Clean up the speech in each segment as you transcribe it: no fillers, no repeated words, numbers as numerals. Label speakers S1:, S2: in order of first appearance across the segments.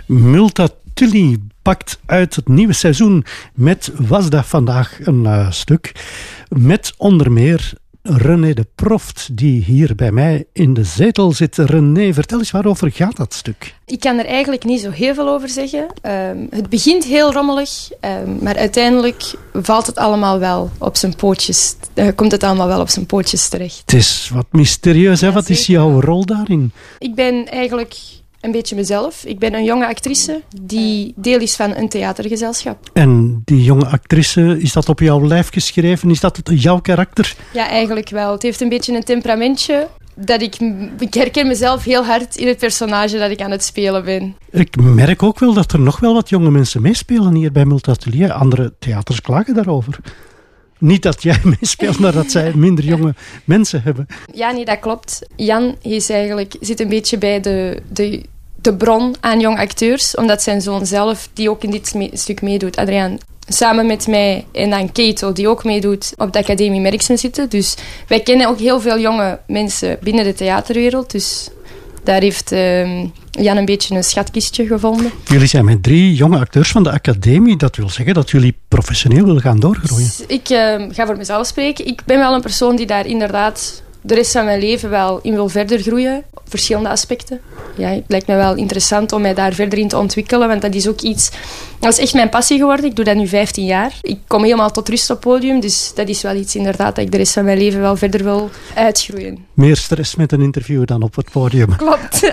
S1: Multatuli pakt uit het nieuwe seizoen met Was dat vandaag een stuk. Met onder meer René de Proft, die hier bij mij in de zetel zit. René, vertel eens, waarover gaat dat stuk?
S2: Ik kan er eigenlijk niet zo heel veel over zeggen. Het begint heel rommelig, maar uiteindelijk valt het allemaal wel op zijn pootjes. Komt het allemaal wel op zijn pootjes terecht.
S1: Het is wat mysterieus, hè? Ja, wat is jouw rol daarin?
S2: Ik ben eigenlijk een beetje mezelf. Ik ben een jonge actrice die deel is van een theatergezelschap. En
S1: die jonge actrice, is dat op jouw lijf geschreven? Is dat jouw karakter?
S2: Ja, eigenlijk wel. Het heeft een beetje een temperamentje. Dat ik herken mezelf heel hard in het personage dat ik aan het spelen ben.
S1: Ik merk ook wel dat er nog wel wat jonge mensen meespelen hier bij Multatuli. Andere theaters klagen daarover. Niet dat jij meespeelt, maar dat zij minder jonge mensen hebben.
S2: Ja, nee, dat klopt. Jan zit een beetje bij de bron aan jonge acteurs, omdat zijn zoon zelf, die ook in dit stuk meedoet, Adriaan, samen met mij en dan Keito, die ook meedoet op de Academie Merksen zitten. Dus wij kennen ook heel veel jonge mensen binnen de theaterwereld. Dus daar heeft Jan een beetje een schatkistje gevonden.
S1: Jullie zijn met 3 jonge acteurs van de Academie. Dat wil zeggen dat jullie professioneel willen gaan doorgroeien.
S2: Dus ik ga voor mezelf spreken. Ik ben wel een persoon die daar inderdaad de rest van mijn leven wel in wil verder groeien. Op verschillende aspecten. Ja, het lijkt me wel interessant om mij daar verder in te ontwikkelen. Want dat is ook iets... Dat is echt mijn passie geworden. Ik doe dat nu 15 jaar. Ik kom helemaal tot rust op podium. Dus dat is wel iets inderdaad dat ik de rest van mijn leven wel verder wil uitgroeien.
S1: Meer stress met een interview dan op het podium.
S2: Klopt.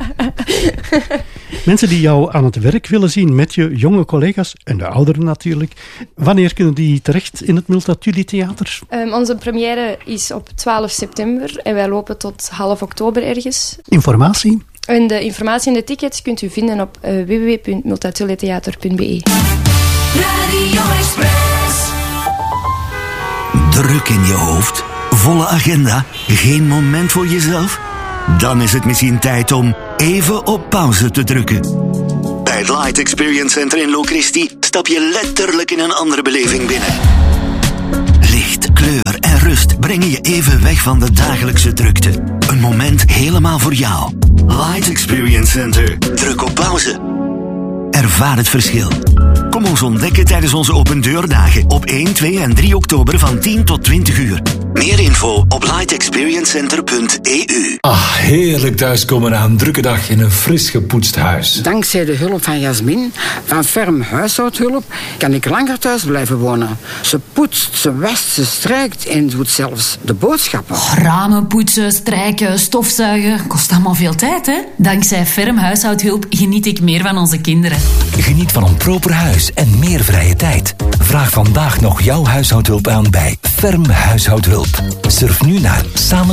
S1: Mensen die jou aan het werk willen zien met je jonge collega's, en de ouderen natuurlijk, wanneer kunnen die terecht in het Multatuli Theater?
S2: Onze première is op 12 september en wij lopen tot half oktober ergens.
S1: Informatie?
S2: En de informatie en de tickets kunt u vinden op www.multatulitheater.be.
S3: Radio Express. Druk in je hoofd, volle agenda, geen moment voor jezelf? Dan is het misschien tijd om even op pauze te drukken. Bij het Light Experience Center in Locristi stap je letterlijk in een andere beleving binnen. Licht, kleur en rust brengen je even weg van de dagelijkse drukte. Een moment helemaal voor jou. Light Experience Center. Druk op pauze. Ervaar het verschil. Kom ons ontdekken tijdens onze opendeurdagen op 1, 2 en 3 oktober van 10 tot 20 uur. Meer info op lightexperiencecenter.eu.
S4: Heerlijk thuiskomen na een drukke dag in een fris gepoetst huis.
S5: Dankzij de hulp van Jasmin van Ferm Huishoudhulp kan ik langer thuis blijven wonen. Ze poetst, ze wast, ze strijkt en doet zelfs de boodschappen.
S6: Ramen poetsen, strijken, stofzuigen, kost allemaal veel tijd, hè? Dankzij Ferm Huishoudhulp geniet ik meer van onze kinderen.
S7: Geniet van een proper huis en meer vrije tijd. Vraag vandaag nog jouw huishoudhulp aan bij Ferm Huishoudhulp. Surf nu naar samen